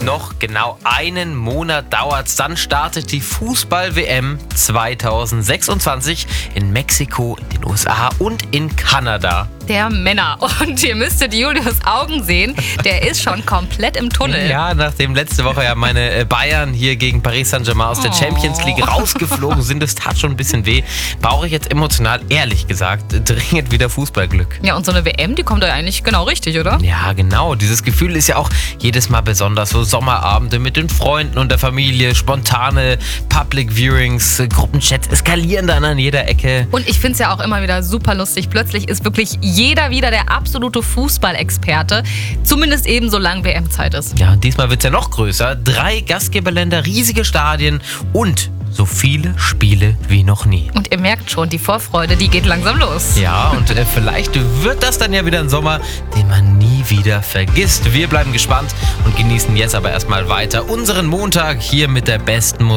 Noch genau einen Monat dauert's, dann startet die Fußball-WM 2026 in Mexiko, in den USA und in Kanada. Der Männer. Und ihr müsstet Julius Augen sehen, der ist schon komplett im Tunnel. Ja, nachdem letzte Woche ja meine Bayern hier gegen Paris Saint-Germain aus der Champions League rausgeflogen sind, das tat schon ein bisschen weh, brauche ich jetzt emotional, ehrlich gesagt, dringend wieder Fußballglück. Ja, und so eine WM, die kommt ja eigentlich genau richtig, oder? Ja, genau. Dieses Gefühl ist ja auch jedes Mal besonders. So Sommerabende mit den Freunden und der Familie, spontane Public Viewings, Gruppenchats eskalieren dann an jeder Ecke. Und ich finde es ja auch immer wieder super lustig. Plötzlich ist wirklich jeder wieder der absolute Fußballexperte. Zumindest eben solange WM-Zeit ist. Ja, und diesmal wird es ja noch größer. 3 Gastgeberländer, riesige Stadien und so viele Spiele wie noch nie. Und ihr merkt schon, die Vorfreude, die geht langsam los. Ja, und vielleicht wird das dann ja wieder ein Sommer, den man nie wieder vergisst. Wir bleiben gespannt und genießen jetzt aber erstmal weiter unseren Montag hier mit der besten Musik.